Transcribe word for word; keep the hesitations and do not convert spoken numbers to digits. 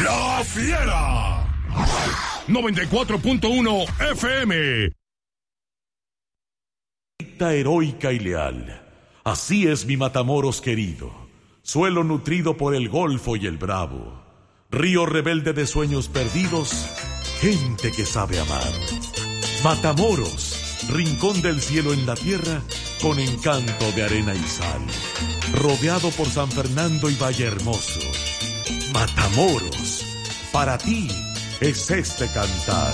La Fiera. noventa y cuatro punto uno F M. Heroica y leal. Así es mi Matamoros querido. Suelo nutrido por el Golfo y el Bravo. Río rebelde de sueños perdidos. Gente que sabe amar. Matamoros, rincón del cielo en la tierra, con encanto de arena y sal. Rodeado por San Fernando y Valle Hermoso. Matamoros, para ti es este cantar.